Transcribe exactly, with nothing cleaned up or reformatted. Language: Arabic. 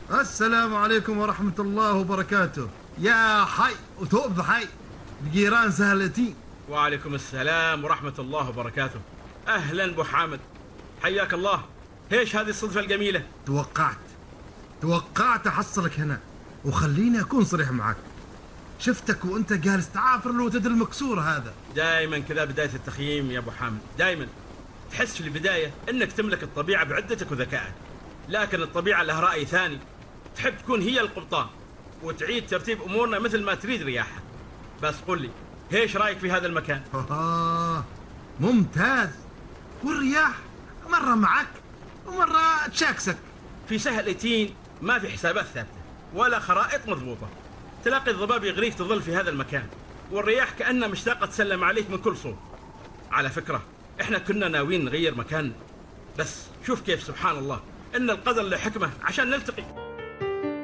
السلام عليكم ورحمة الله وبركاته. يا حي وتوب حي بجيران سهلتين. وعليكم السلام ورحمة الله وبركاته. أهلا أبو حامد، حياك الله. ايش هذه الصدفة الجميلة؟ توقعت توقعت أحصلك هنا، وخليني أكون صريح معك. شفتك وأنت جالس تعافر الوتد المكسور هذا. دائما كذا بداية التخييم يا أبو حامد، دائما تحس في البداية أنك تملك الطبيعة بعدتك وذكائك، لكن الطبيعة لها رأي ثاني، تحب تكون هي القبطان وتعيد ترتيب أمورنا مثل ما تريد رياحها. بس قل لي، ايش رايك في هذا المكان؟ آه ممتاز. والرياح مرة معك ومرة تشاكسك. في سهلتين ما في حسابات ثابتة ولا خرائط مضبوطة. تلاقي الضباب يغريك تظل في هذا المكان، والرياح كأنها مشتاقة تسلم عليك من كل صوب. على فكرة احنا كنا ناويين نغير مكاننا، بس شوف كيف سبحان الله إن القدر له حكمة عشان نلتقي.